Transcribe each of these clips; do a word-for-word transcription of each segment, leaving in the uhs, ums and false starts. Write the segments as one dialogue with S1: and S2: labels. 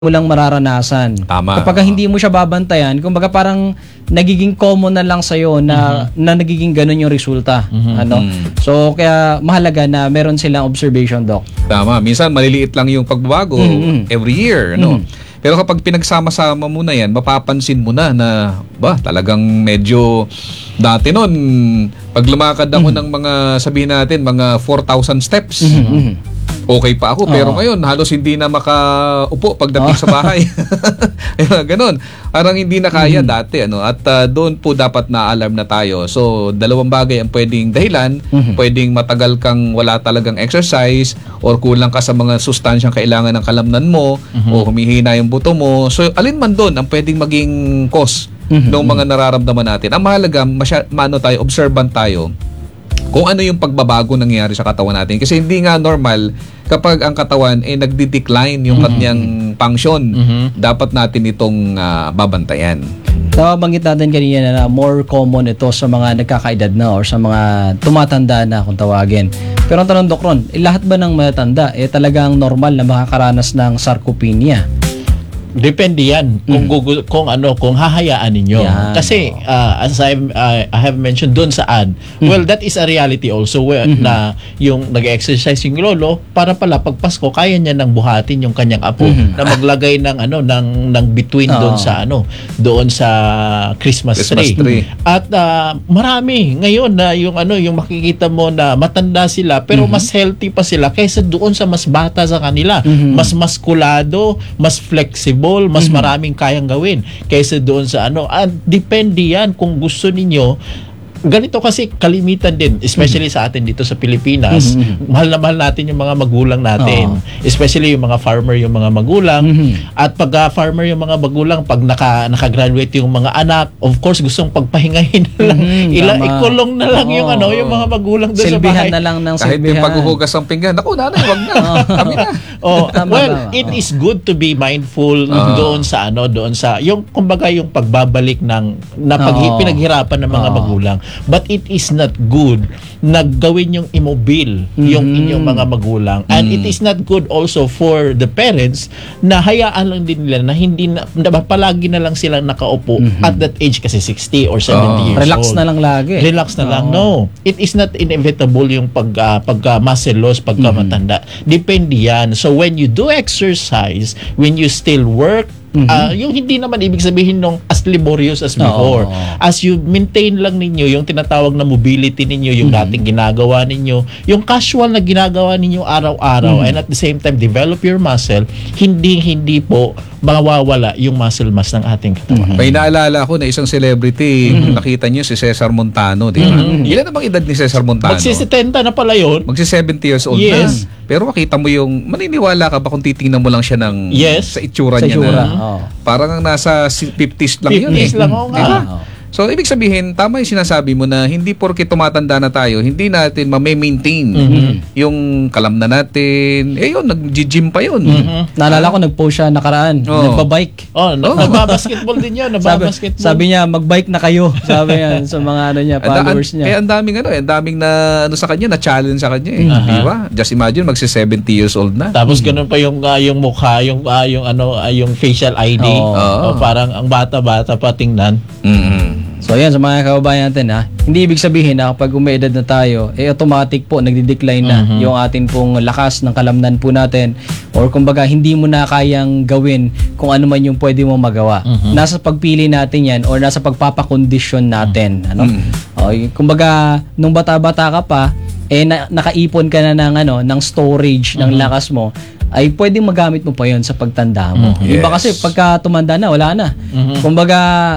S1: mo lang mararanasan.
S2: Tama.
S1: Kapag hindi mo siya babantayan, kumbaga parang nagiging common na lang sa'yo na, mm-hmm. na nagiging ganun yung resulta. Mm-hmm. Ano? So, kaya mahalaga na meron silang observation, Doc.
S2: Tama. Minsan, maliliit lang yung pagbabago mm-hmm. every year. Ano? Mm-hmm. Pero kapag pinagsama-sama mo na yan, mapapansin mo na na, ba, talagang medyo, dati nun, pag lumakad ako mm-hmm. ng mga, sabihin natin, mga four thousand steps, mm-hmm. okay pa ako, pero oh. ngayon halos hindi na makaupo pagdating oh. sa bahay. Ganon. Parang hindi na kaya mm-hmm. dati. Ano? At uh, doon po dapat na-alarm na tayo. So, dalawang bagay ang pwedeng dahilan. Mm-hmm. Pwedeng matagal kang wala talagang exercise or kulang ka sa mga sustansyang kailangan ng kalamnan mo mm-hmm. o humihina yung buto mo. So, alin man doon ang pwedeng maging cause mm-hmm. ng mga nararamdaman natin. Ang mahalaga, masya, maano tayo, observant tayo kung ano yung pagbabago nangyayari sa katawan natin. Kasi hindi nga normal kapag ang katawan ay eh, nagdi-decline yung mm-hmm. kanyang function. Mm-hmm. Dapat natin itong uh, babantayan.
S1: Nabanggit natin kanina na more common ito sa mga nagkakaedad na or sa mga tumatanda na kung tawagin. Pero ang tanong, Doc Ron, eh, lahat ba ng matanda eh talagang normal na makakaranas ng sarcopenia?
S3: Depende yan kung
S1: mm.
S3: Google, kung ano kung hahayaan ninyo. Yan. Kasi uh, as I uh, I have mentioned doon sa ad, mm. well that is a reality also well, mm-hmm. na yung nag-exercise yung lolo para pala pag Pasko kaya niya nang buhatin yung kanyang apo mm-hmm. na maglagay ng ano ng ng between doon oh. sa ano doon sa Christmas,
S2: Christmas tree. tree.
S3: At uh, marami ngayon na yung ano yung makikita mo na matanda sila pero mm-hmm. mas healthy pa sila kaysa doon sa mas bata sa kanila. Mm-hmm. Mas maskulado, mas flexible, mas mm-hmm. maraming kayang gawin kaysa doon sa ano. At depende yan kung gusto ninyo. Ganito kasi kalimitan din, especially mm-hmm. sa atin dito sa Pilipinas. Mm-hmm. Mahal na mahal natin yung mga magulang natin. Oh. Especially yung mga farmer, yung mga magulang. Mm-hmm. At pag uh, farmer yung mga magulang, pag naka, naka-graduate yung mga anak, of course, gustong pagpahingahin na lang. Mm-hmm. Ila, ikulong na lang oh. yung ano, yung mga magulang doon sa bahay.
S1: Silbihan na lang ng
S2: kahit
S1: silbihan.
S2: Kahit yung paghuhugas ng pinggan, ako, nanay, wag na. Kami na.
S3: Oh, well, it is good to be mindful uh. doon sa ano, doon sa, yung, kumbaga, yung pagbabalik ng, na pag, oh. pinaghirapan ng mga oh. magulang. But it is not good na gawin yung immobile mm-hmm. yung inyong mga magulang. And mm-hmm. it is not good also for the parents na hayaan lang din nila na hindi na, na palagi na lang silang nakaupo mm-hmm. at that age kasi sixty or seventy oh. years
S1: Relax
S3: old.
S1: na lang lagi.
S3: Relax na oh. lang. No. It is not inevitable yung pag, uh, pag uh, muscle loss, pagka mm-hmm. matanda. Depende yan. So when you do exercise, when you still work, Mm-hmm. Uh, yung hindi naman ibig sabihin nung as laborious as before. Oh. As you maintain lang ninyo yung tinatawag na mobility ninyo, yung mm-hmm. dating ginagawa ninyo, yung casual na ginagawa ninyo araw-araw mm-hmm. and at the same time develop your muscle, hindi hindi po mawawala yung muscle mass ng ating katawan.
S2: Mm-hmm. May naalala ko na isang celebrity, mm-hmm. nakita niyo si Cesar Montano, di ba? Mm-hmm. Ilan na bang edad ni Cesar Montano?
S3: Magsi-setenta na pala yun.
S2: Magsi-seventy years old
S3: yes.
S2: na. Pero makita mo yung, maniniwala ka ba kung titingnan mo lang siya ng
S3: yes.
S2: sa itsura
S1: sa
S2: niya
S1: itsura.
S2: na?
S1: Oh.
S2: Parang nasa fifties lang yun eh.
S3: fifties lang ako nga.
S2: Diba? Oh. So, ibig sabihin, tama yung sinasabi mo na hindi porke tumatanda na tayo, hindi natin ma-maintain mm-hmm. yung kalamnan natin. Eh yun, nag-gym pa yun.
S1: Mm-hmm. Naalala ko, nag-post siya nakaraan. Oh. Nagbabike.
S3: Oh, oh. Nagbabasketball din yun. Nagbabasketball.
S1: Sabi, sabi niya, mag-bike na kayo. Sabi niya sa mga ano niya, followers niya.
S2: Kaya ang daming ano, ang daming na ano sa kanya, na-challenge sa kanya eh. Uh-huh. Di ba? Just imagine, magsi-seventy years old na.
S3: Tapos mm-hmm. ganun pa yung uh, yung mukha, yung uh, yung ano, uh, yung facial I D. Oh. Oh, parang ang bata-bata pa tingnan.
S2: Mm-hmm.
S1: So yan, sa mga kababayan natin ha, hindi ibig sabihin na kapag umeedad na tayo, eh automatic po nagdi-decline na uh-huh. yung atin pong lakas ng kalamnan po natin or kumbaga hindi mo na kayang gawin kung ano man yung pwede mo magawa. Uh-huh. Nasa pagpili natin yan or nasa pagpapakondisyon natin. Uh-huh. Ano? O, kumbaga, nung bata-bata ka pa, eh na, nakaipon ka na ng, ano, ng storage uh-huh. ng lakas mo, ay pwedeng magamit mo pa yon sa pagtanda mo. Uh-huh. Diba yes. kasi pagka tumanda na, wala na. Uh-huh. Kumbaga,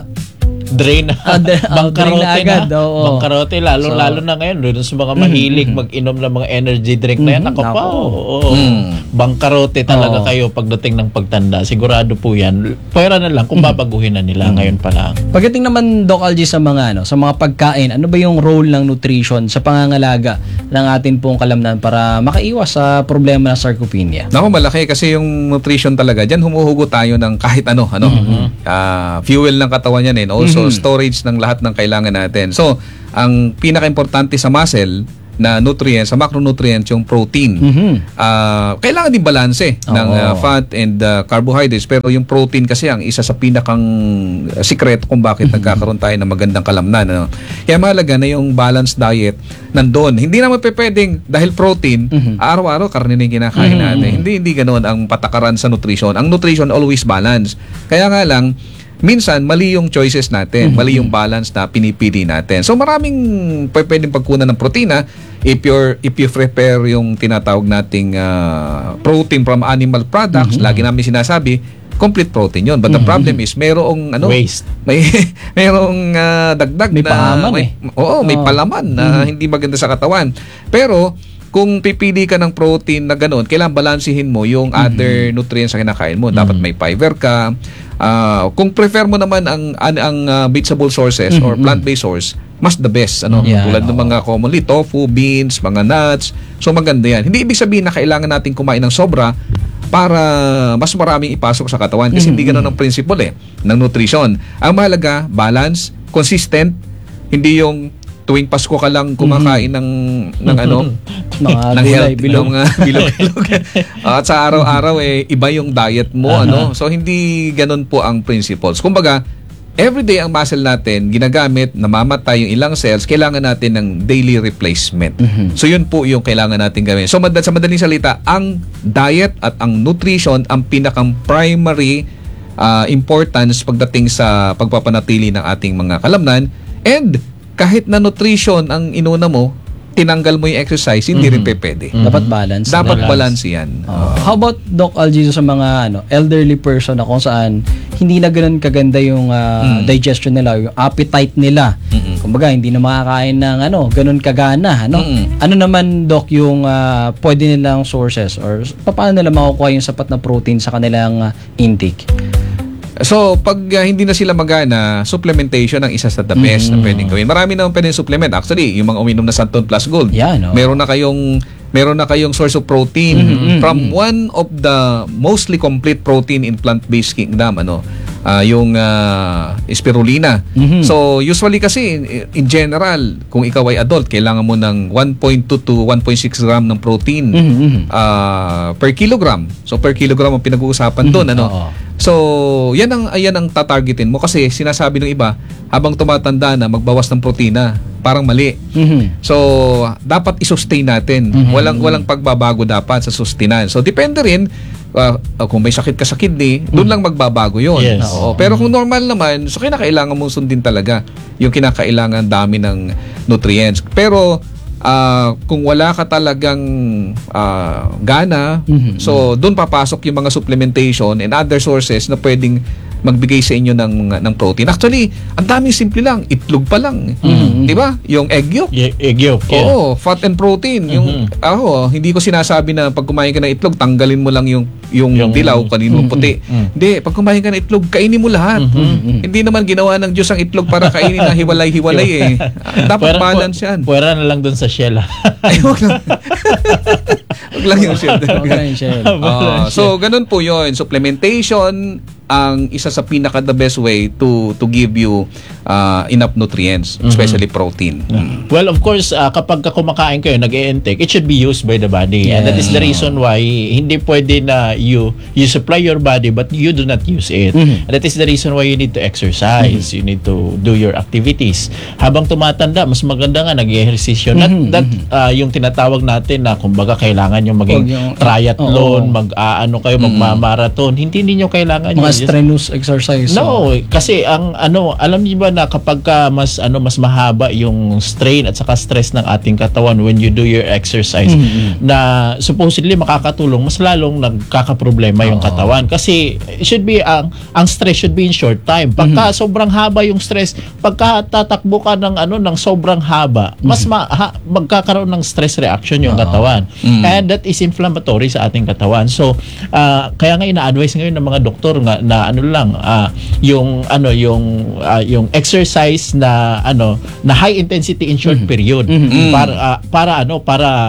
S3: drain na.
S1: Uh, dra- Bangkarote na agad.
S3: Na. Oo. Bangkarote, lalo, so, lalo na ngayon. Doon sa mga mahilig mm-hmm. mag-inom ng mga energy drink na yan. Ako mm-hmm. pa. Oo. Mm. Bangkarote talaga oh. kayo pagdating ng pagtanda. Sigurado po yan. Pwera na lang kung babaguhin na nila mm-hmm. ngayon pa lang.
S1: Pagdating naman, Doc Algie, sa mga, ano, sa mga pagkain, ano ba yung role ng nutrition sa pangangalaga ng atin pong kalamnan para makaiwas sa problema ng sarcopenia?
S2: Naku, malaki kasi yung nutrition talaga. Diyan humuhugot tayo ng kahit ano. ano mm-hmm. uh, fuel ng katawan yan eh. Also, mm-hmm. storage ng lahat ng kailangan natin. So, ang pinaka-importante sa muscle na nutrients, sa macronutrients yung protein.
S1: Mhm.
S2: Ah, kailangan din balanse ng
S1: Oo.
S2: ah, fat and ah, carbohydrates, pero yung protein kasi ang isa sa pinakang ah, sikreto kung bakit nagkakaroon tayo ng magandang kalamnan, ano. Kaya mahalaga na yung balanced diet nandoon. Hindi naman pe pwedeng dahil protein, araw-araw karne na yung kinakain natin. Hindi hindi ganoon ang patakaran sa nutrition. Ang nutrition always balance. Kaya nga lang minsan mali yung choices natin, mali yung balance na pinipili natin. So maraming p- pwedeng pagkunan ng protina if you're if you prepare yung tinatawag nating ah, protein from animal products. Lagi namin sinasabi, complete protein yun. But the problem is merong ano,
S3: Waste.
S2: may merong ah, dagdag
S1: May
S2: na
S1: paaman
S2: may,
S1: eh.
S2: oo, may
S1: Oo.
S2: palaman na hindi maganda sa katawan. Pero kung pipili ka ng protein na gano'n, kailangan balansihin mo yung other nutrients na kinakain mo. Dapat may fiber ka. Ah, kung prefer mo naman ang ang, ang ah, vegetable sources or plant-based source, mas the best. Ano?
S1: Yeah.
S2: Tulad ng mga commonly tofu, beans, mga nuts. So maganda yan. Hindi ibig sabihin na kailangan natin kumain ng sobra para mas maraming ipasok sa katawan kasi hindi ganoon ang principle eh ng nutrition. Ang mahalaga, balance, consistent, hindi yung tuwing Pasko ka lang kumakain ng ng ano
S1: Mga
S2: ng
S1: gulay,
S2: health
S1: bilog.
S2: ng uh, bilog-bilog. At sa araw-araw eh iba yung diet mo, ano. So hindi ganoon po ang principles. Kumbaga, everyday ang muscle natin ginagamit, namamatay yung ilang cells, kailangan natin ng daily replacement. So yun po yung kailangan natin gawin. So mad- sa madaling salita, ang diet at ang nutrition ang pinakang primary ah, importance pagdating sa pagpapanatili ng ating mga kalamnan. And kahit na nutrition ang inuna mo, tinanggal mo yung exercise, hindi rin pe pwede.
S1: Dapat balance.
S2: Dapat
S3: Balance.
S2: balance yan.
S1: Oh. How about Doc Algiso sa mga ano elderly person na kung saan hindi na ganoon kaganda yung ah, digestion nila, yung appetite nila. Kumbaga hindi na makakain ng ano, ganoon kagana, ano?
S2: Mm-mm.
S1: Ano naman Doc yung ah, pwede nilang sources or paano nila makukuha yung sapat na protein sa kanilang ah, intake?
S2: So, pag uh, hindi na sila magana, supplementation ang isa sa the best na pwedeng gawin. Marami naman pwedeng supplement. Actually, yung mga uminom na Santon Plus Gold.
S1: Yeah, no?
S2: Meron na kayong meron na kayong source of protein from one of the mostly complete protein in plant-based kingdom, ano, ah, yung ah, spirulina. So, usually kasi in, in general, kung ikaw ay adult, kailangan mo ng one point two to one point six gram ng protein ah, per kilogram. So, per kilogram ang pinag-uusapan doon, ano.
S1: Oo.
S2: So, yan ang ayan ang tatargetin mo kasi sinasabi ng iba, habang tumatanda na magbawas ng protina, parang mali.
S1: Mhm.
S2: So, dapat i-sustain natin. Walang walang pagbabago dapat sa sustenance. So, depende rin uh, uh, kung may sakit ka sa kidney, doon lang magbabago 'yon.
S3: Yes.
S2: Oo. Pero kung normal naman, so kinakailangan mo sundin talaga yung kinakailangan dami ng nutrients. Pero ah, kung wala ka talagang ah, gana, so doon papasok yung mga supplementation and other sources na pwedeng magbigay sa inyo ng ng protein. Actually, ang daming simple lang, itlog pa lang. 'Di ba? Yung egg yolk.
S3: Y- egg yolk. Yeah.
S2: Oo, fat and protein. Yung ako, hindi ko sinasabi na pag kumain ka ng itlog, tanggalin mo lang yung yung,
S3: Yung-
S2: dilaw, kanino puti. Hindi, pag kumain ka ng itlog, kainin mo lahat. Hindi naman ginawa ng Diyos ang itlog para kainin na hiwalay-hiwalay eh. Ah, Dapat
S3: Pwera-
S2: balance
S3: pu-
S2: yan.
S3: Pwera na lang dun sa shell.
S2: Ay, wag lang. Wag lang yung shell.
S1: Okay na yung shell.
S2: Ah, so ganun po 'yon. Supplementation ang isa sa pinaka the best way to to give you uh, enough nutrients, especially protein. Mm.
S3: Well, of course, uh, kapag ka kumakain kayo, nag-e-intake, it should be used by the body. And that is the reason why hindi pwede na you you supply your body but you do not use it. And that is the reason why you need to exercise. You need to do your activities. Habang tumatanda, mas maganda nga nag-ehersisyo. Not that uh, yung tinatawag natin na kumbaga kailangan yung maging
S1: Huwag yung-
S3: triathlon,
S1: Oo.
S3: mag-aano kayo, magmamarathon. Hindi niyo kailangan
S1: Mga
S3: yun. Just-
S1: strenuous exercise.
S3: No, kasi ang ano, alam niyo ba na kapag ka mas ano mas mahaba yung strain at saka stress ng ating katawan when you do your exercise na supposedly makakatulong, mas lalong nagkakaproblema yung katawan kasi it should be ang ang stress should be in short time. Pagka sobrang haba yung stress, pagka tatakbo ka ng ano ng sobrang haba, mas ma, ha, magkakaroon ng stress reaction yung katawan. And that is inflammatory sa ating katawan. So, ah, kaya nga ina-advise ngayon ng mga doktor nga na ano lang ah, yung ano yung ah, yung exercise na ano na high intensity in short period para ah, para ano para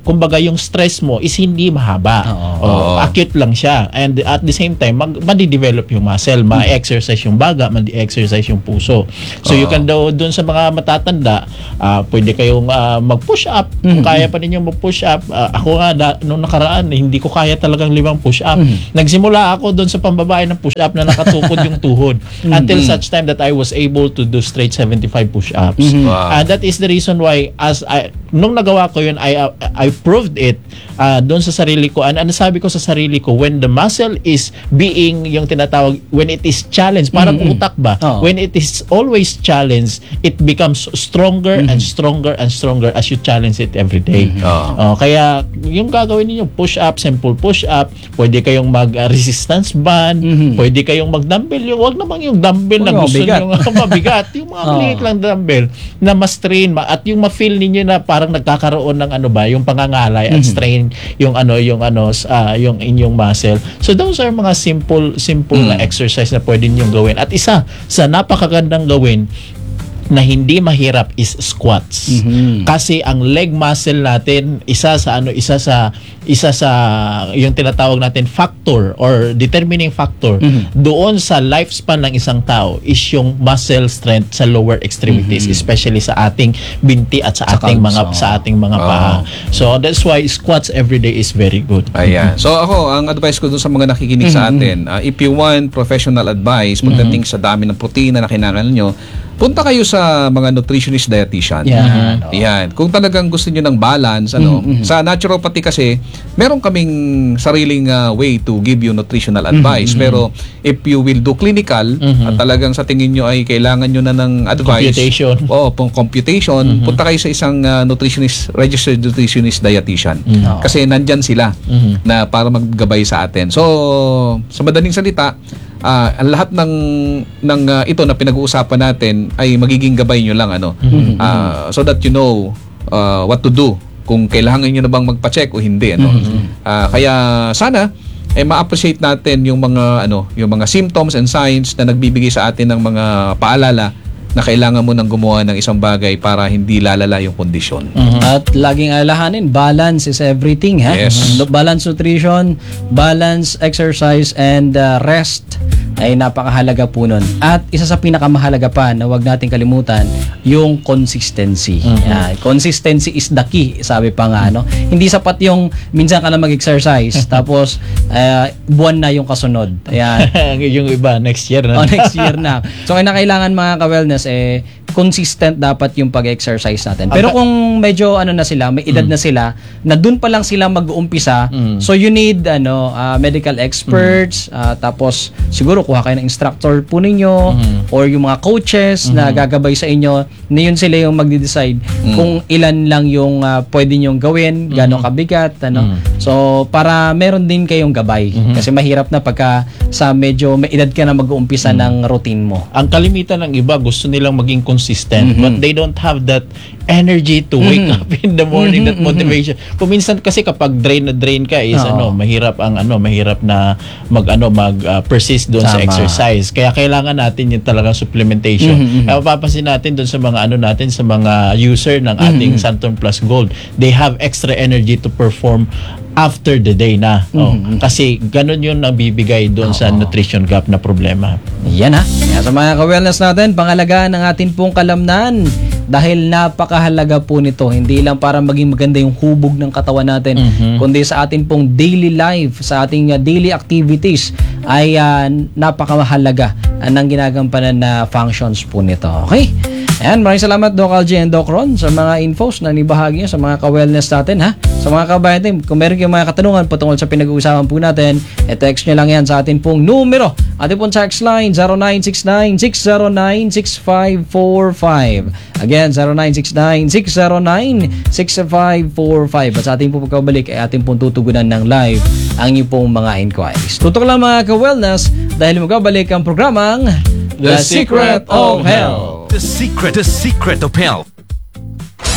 S3: kumbaga yung stress mo is hindi mahaba.
S1: Oo.
S3: Oh,
S2: Oo.
S3: acute lang siya. And at the same time, mag, madi-develop yung muscle, ma-exercise yung baga, madi-exercise yung puso. So you
S2: Oo.
S3: can do doon sa mga matatanda, ah, pwede kayong ah, mag-push up. Kung kaya pa ninyo mag-push up. Ah, ako nga, da, nung nakaraan, eh, hindi ko kaya talagang limang push up. Nagsimula ako doon sa pambabae ng push up na nakatukod yung tuhod. Until such time that I was able to do straight seventy-five push ups.
S2: Wow.
S3: Ah, that is the reason why as I, nung nagawa ko yun, I, I proved it ah, doon sa sarili ko. And ano sabi ko sa sarili ko, when the muscle is being, yung tinatawag, when it is challenged, parang utak ba?
S1: Oo.
S3: When it is always challenged, it becomes stronger and stronger and stronger as you challenge it every day.
S2: Oo.
S3: Oh, kaya yung gagawin niyo push up, simple push up, pwede kayong mag uh, resistance band, pwede kayong mag-dumbbell, yung wag naman yung dumbbell na
S1: Huwag
S3: gusto
S1: mabigat.
S3: niyo mabigat, yung mga
S1: Oo.
S3: maliit lang dumbbell na mas train ma- at yung ma-feel ninyo na parang nagkakaroon ng ano ba, yung pangangalay at strain yung ano yung ano s- ah, yung inyong muscle. So those are mga simple simple na exercise na pwede niyo gawin. At isa sa napakagandang gawin na hindi mahirap is squats. Kasi ang leg muscle natin isa sa ano isa sa isa sa yung tinatawag natin factor or determining factor doon sa lifespan ng isang tao is yung muscle strength sa lower extremities, especially sa ating binti at sa,
S1: Sa
S3: ating
S1: calves,
S3: mga
S1: oh.
S3: sa ating mga
S2: Oh.
S3: paa. So that's why squats every day is very good.
S2: Ayan. So ako, ang advice ko dun sa mga nakikinig sa atin, uh, if you want professional advice pagdating sa dami ng protina na kinakailangan nyo, punta kayo sa mga nutritionist dietitian.
S1: Yan.
S2: Yan. Kung talagang gusto niyo ng balance, ano, sa naturopathy kasi, meron kaming sariling uh, way to give you nutritional advice. Pero if you will do clinical, at talagang sa tingin niyo ay kailangan niyo na ng advice.
S3: Computation.
S2: Oo, pong computation. Punta kayo sa isang uh, nutritionist, registered nutritionist dietitian. Kasi nandyan sila na para maggabay sa atin. So, sa madaling salita, Ah, ang lahat ng ng ah, ito na pinag-uusapan natin ay magiging gabay nyo lang ano. Ah, so that you know ah, what to do kung kailangan niyo na bang magpa-check o hindi ano. Ah, kaya sana eh ma-appreciate natin yung mga ano, yung mga symptoms and signs na nagbibigay sa atin ng mga paalala na kailangan mo nang gumawa ng isang bagay para hindi lalala yung kondisyon.
S1: At laging alalahanin, balance is everything, ha?
S2: Yes.
S1: No- Balance nutrition, balance exercise, and uh, rest ay napakahalaga po nun. At isa sa pinakamahalaga pa na wag nating kalimutan, yung consistency. Yan. Consistency is the key, sabi pa nga, no? Hindi sapat yung minsan ka na mag-exercise, tapos uh, buwan na yung kasunod. Ayan.
S3: Yung iba next year na.
S1: O, next year na. So, kailangan mga ka-wellness, eh, consistent dapat yung pag-exercise natin. Pero kung medyo ano na sila, may edad na sila, na dun pa lang sila mag-uumpisa, so you need ano uh, medical experts, uh, tapos siguro kuha kayo ng instructor po ninyo, or yung mga coaches na gagabay sa inyo, na yun sila yung magde-decide kung ilan lang yung uh, pwede nyong gawin, gano'ng kabigat, ano. So, para meron din kayong gabay. Kasi mahirap na pagka sa medyo may edad ka na mag-uumpisa ng routine mo.
S3: Ang kalimitan ng iba gusto nilang maging consistent, but they don't have that energy to wake up in the morning, that motivation. Kung minsan kasi kapag drain na drain ka is
S1: Oo.
S3: ano, mahirap ang ano, mahirap na mag ano mag uh, persist doon sa
S1: Tama.
S3: exercise. Kaya kailangan natin yung talagang supplementation. Kaya mapapansin natin doon sa mga ano natin, sa mga user ng ating Santon Plus Gold, they have extra energy to perform after the day na. Oh, kasi ganun yun ang bibigay doon sa nutrition gap na problema.
S1: Yan ha. Kaya sa mga ka-wellness natin, pangalagaan ng atin pong kalamnan. Dahil napakahalaga po nito. Hindi lang para maging maganda yung hubog ng katawan natin, kundi sa atin pong daily life, sa ating uh, daily activities, ay uh, napakamahalaga uh, ng ginagampanan na functions po nito. Okay? Ayan, maraming salamat Doc Algie and Doc Ron sa mga infos na nibahagi nyo sa mga ka-wellness natin, ha? Sa mga kabayan natin, kung meron kayong mga katanungan patungkol sa pinag-uusapan po natin, e-text nyo lang yan sa atin pong numero. Ating pong text line, zero nine six nine, six zero nine, six five four five. Again, zero nine six nine, six zero nine, six five four five. At sa ating pong pagkabalik ay ating pong tutugunan ng live ang inyong pong mga inquiries. Tutok lang mga ka-wellness dahil magkabalik ang programang
S2: The Secret of Health.
S4: The secret, the secret of health.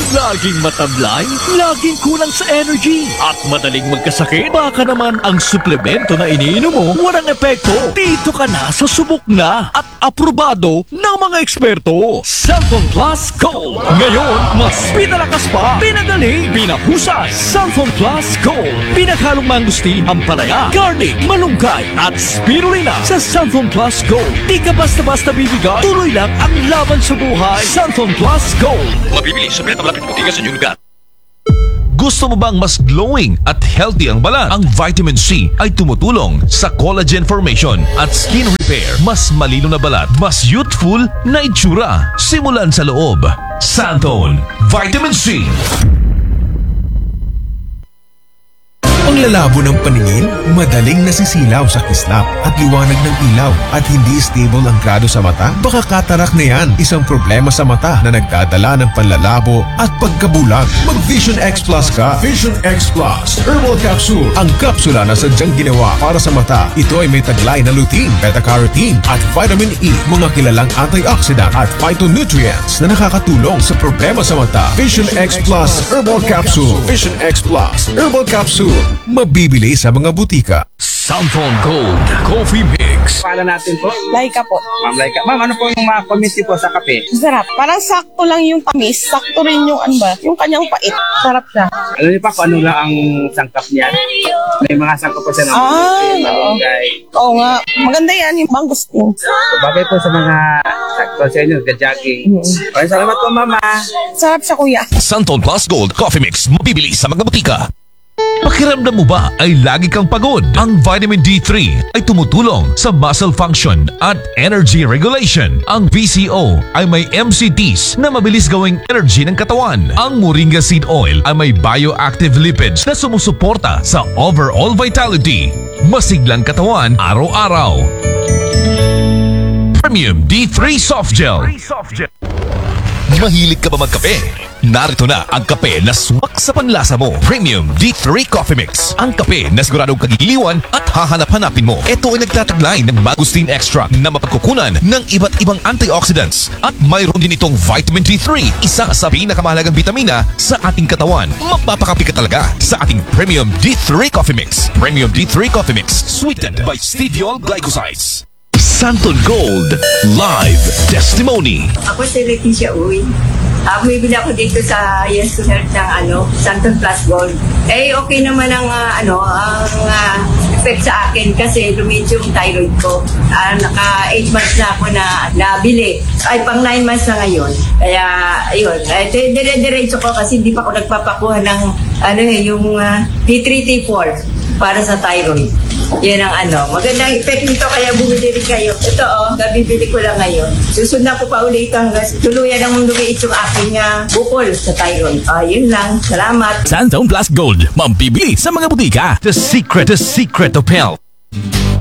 S4: Laging matablay, laging kulang sa energy, at madaling magkasakit. Baka naman ang suplemento na iniinom mo walang epekto. Dito ka na sa subok na at aprobado ng mga eksperto. Cellphone Plus Gold. Ngayon, mas pinalakas pa, pinagaling, pinahusay. Cellphone Plus Gold. Pinaghalong mangustin, ampalaya, garlic, malunggay, at spirulina. Sa Cellphone Plus Gold, di ka basta-basta bibigay. Tuloy lang ang laban sa buhay. Cellphone Plus Gold. Mabibili sa Meta Malapit Butika sa inyong lugar.
S5: Gusto mo bang mas glowing at healthy ang balat? Ang vitamin C ay tumutulong sa collagen formation at skin repair. Mas malino na balat, mas youthful na itsura. Simulan sa loob. Santone Vitamin C.
S6: Ang lalabo ng paningin, madaling nasisilaw sa kislap at liwanag ng ilaw at hindi stable ang grado sa mata? Baka katarak na yan, isang problema sa mata na nagdadala ng panlalabo at pagkabulag. Mag Vision X Plus ka. Vision X Plus Herbal Capsule. Ang kapsula na sadyang ginawa para sa mata. Ito ay may taglay na lutein, beta-carotene at vitamin E, mga kilalang antioxidant at phytonutrients na nakakatulong sa problema sa mata. Vision X Plus Herbal Capsule. Vision X Plus Herbal Capsule. Mabibili sa mga butika.
S5: Santon Gold Coffee Mix.
S7: Pala natin po.
S8: Laika po.
S7: Ma'am Laika. Ma'am, ano po yung mga committee po sa kape?
S8: Sarap. Parang sakto lang yung tamis. Sakto rin yung ano ba? Yung kanyang pait. Sarap siya.
S7: Alam niyo pa kung ano lang ang sangkap niyan? May mga sangkap po siya ng
S8: Ah,
S7: malunggay.
S8: Oo nga. Maganda yan yung mangustin.
S7: So, bagay po sa mga sakto sa inyo, nagja-jogging.
S8: Mm-hmm.
S7: Okay, salamat po, mama.
S8: Sarap siya, kuya.
S5: Santon Plus Gold Coffee Mix. Mabibili sa mga butika. Pakiramdam mo ba ay lagi kang pagod? Ang vitamin D three ay tumutulong sa muscle function at energy regulation. Ang V C O ay may M C Ts na mabilis gawing energy ng katawan. Ang Moringa Seed Oil ay may bioactive lipids na sumusuporta sa overall vitality. Masiglang katawan araw-araw. Premium D three Soft Gel. Mahilig ka ba magkape? Narito na ang kape na swak sa panlasa mo. Premium D three Coffee Mix. Ang kape na siguradong kagigiliwan at hahanap-hanapin mo. Ito ay nagtataglay ng mangosteen extract na mapagkukunan ng iba't ibang antioxidants. At mayroon din itong vitamin D three, isa sa pinakamahalagang bitamina sa ating katawan. Mapapakapi ka talaga sa ating Premium D three Coffee Mix. Premium D three Coffee Mix. Sweetened by stevia glycosides. Santon Gold Live Testimony.
S9: Ako si Leticia Uy. Uh, bumibili ako dito sa Yes to Health ng ano, Santon Plus Gold. Eh, okay naman ang uh, ano, ang uh, effect sa akin kasi lumit yung thyroid ko. Uh, naka eight months na ako na nabili. Ay, pang nine months na ngayon. Kaya, ayun. Eh, dire-diretso ko kasi hindi pa ako nagpapakuha ng ano eh, yung uh, D three T four para sa thyroid. Yan ang ano. Magandang effect nito kaya bumili rin kayo. Ito oh, nabibili ko lang ngayon. Susunod ko pa ulit hanggang tuluyan ang lumiit yung aking uh, bukol sa thyroid. Ah, yun lang. Salamat.
S4: Santon Plus Gold. Mabibili sa mga butika.
S5: The secret, the secret of health.